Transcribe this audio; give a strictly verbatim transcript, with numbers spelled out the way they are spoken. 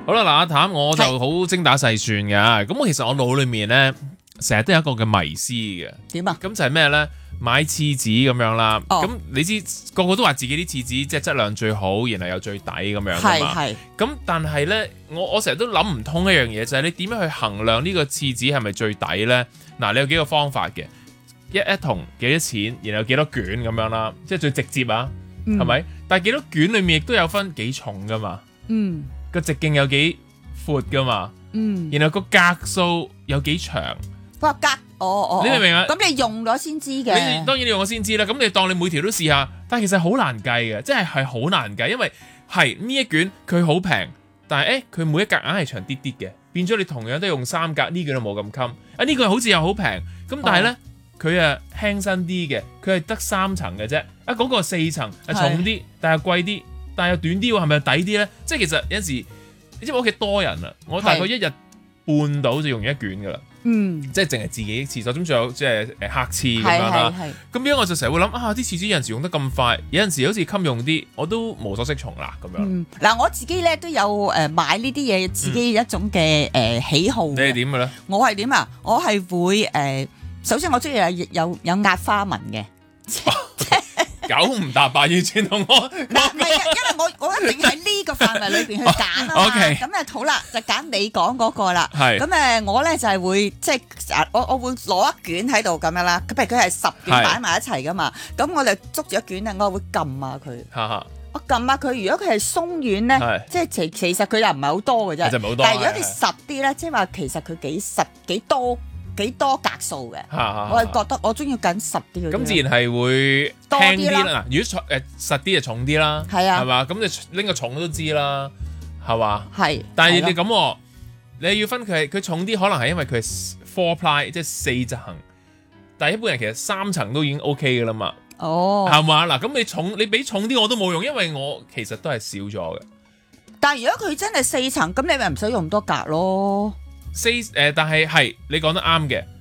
好啦，嗱，阿譚我就好精打細算嘅，咁我其實我腦裏面咧成日都有一個嘅迷思嘅。 點啊？ 咁就係咩咧？買廁紙咁樣啦，咁、 哦、 你知個個都話自己啲廁紙即係質量最好，然後又最抵咁樣㗎嘛。 係咁但係咧，我我成日都諗唔通一樣嘢，就係、是、你點樣去衡量呢個廁紙係咪最抵咧？嗱，你有幾個方法嘅，一一桶幾多錢，然後幾多卷咁樣啦，即係最直接啊，係咪、嗯？但係幾多卷裡面亦都有分幾重噶嘛， 嗯， 個直徑有幾闊噶嘛， 嗯， 然後個格數有幾長， 個格。哦哦， 你明唔明啊？ 咁你用咗先知嘅。 你當然你用咗先知啦。咁你當你每條都試下，但係其實好難計嘅，即係係好難計，因為係呢一卷佢好平，但係誒佢每一格硬係長啲啲嘅，變咗你同樣都用三格，呢卷都冇咁襟。啊呢個好似又好平，咁但係咧佢啊輕身啲嘅，佢係得三層嘅啫。啊嗰個四層係重啲，但係貴啲，但係又短啲喎，係咪抵啲咧？即係其實有陣時，你知我屋企多人啊，我大概一日半到就用一卷噶啦。 嗯， 即係淨係自己廁所，咁仲有即係誒客廁咁樣啦。咁樣我就成日會諗啊，啲廁紙有陣時用得咁快，有陣時好似襟用啲，我都無所適從啦咁樣。 嗱、嗯，我自己咧都有誒買呢啲嘢，自己一種嘅誒、呃、喜好。你係點嘅咧？ 我係點啊？我係會誒、呃，首先我中意有有有壓花紋嘅。 九唔搭八要轉同我嗱， 唔係啊，因為我我一定要喺呢個範圍裏邊去揀啊嘛。 OK， 咁啊好啦，就揀你講嗰個啦。 係。 咁誒，我咧就係會即係我我會攞一卷喺度咁樣啦。譬如佢係十卷擺埋一齊噶嘛，咁我就捉住一卷咧，我會撳下佢。 哈哈。 我撳下佢，如果佢係鬆軟咧，即係其其實佢又唔係好多嘅啫。 就唔係好多。 但係如果佢實啲咧，即係話其實佢幾實幾多。幾多格數嘅，我係覺得我中意緊實啲嘅。 咁自然係會輕啲啦。嗱，如果重誒實啲就重啲啦，係啊，係嘛？咁你拎個重都知啦，係嘛？ 係。 但係你咁，你要分佢係佢重啲，可能係因為佢係 four ply， 即係四層。但係一般人其實三層都已經 OK 嘅啦嘛。 哦， 係嘛？嗱，咁你重你俾重啲我都冇用，因為我其實都係少咗嘅。 但係如果佢真係四層，咁你咪唔使用咁多格咯。 四誒、呃，但係係你講得啱嘅，